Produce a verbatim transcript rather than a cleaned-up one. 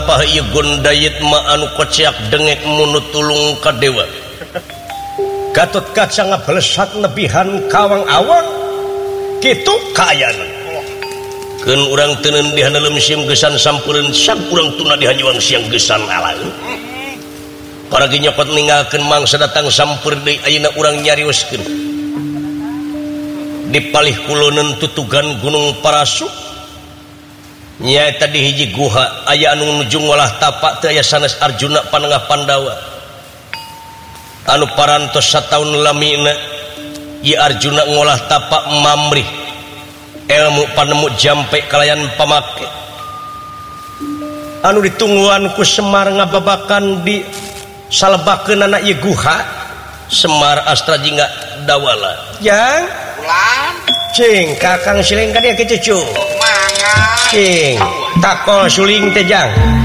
anu kocak dengek munut tulung ka dewa Gatot Kaca ngabelesak nebihan kawang awang kitu kaayana keun urang teuneun di handeuleum sim gesan sampureun sak urang tuna di hanyuang siang gesan alaeun paragi nyokot ninggalkeun mangsa datang sampeur deui ayeuna urang nyarioskeun di palih kuloneun tutugan Gunung Parasuk nyaeta di hiji guha aya anu nuju ngolah tapak teu aya sanes Arjuna panengah Pandawa anu parantos sataun lamina ieu Arjuna ngolah tapak mamrih ilmu panemu jampe kalayan pamake anu ditungguan ku Semar ngababakan di salebakeunana ieu guha Semar Astra Jingga Dawala jang ulang cing kakang sileng ka dieu ke cucu mangga cing takol suling teh jang